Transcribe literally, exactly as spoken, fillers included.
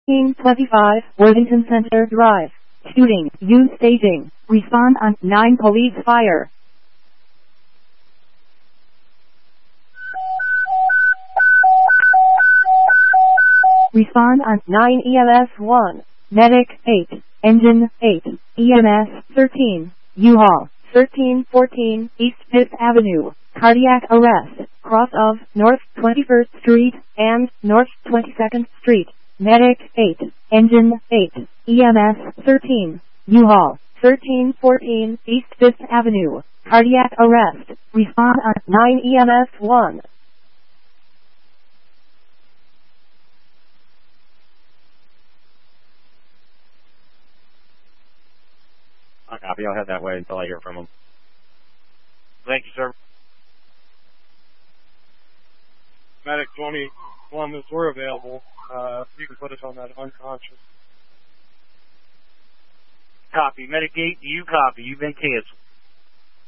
thirteen twenty-five, Worthington Center Drive. Shooting. Use staging. Respond on nine police fire. Respond on nine E M S one. Medic eight. Engine eight. E M S thirteen. U-Haul thirteen fourteen East fifth Avenue. Cardiac arrest. Cross of North twenty-first Street and North twenty-second Street. Medic eight. Engine eight. E M S thirteen. U-Haul thirteen fourteen East fifth Avenue. Cardiac arrest. Respond on nine E M S one. I copy. I'll head that way until I hear from him. Thank you, sir. Medic twenty-one, if we're available, uh, you can put us on that unconscious. Copy. Medic eight, do you copy? You've been canceled.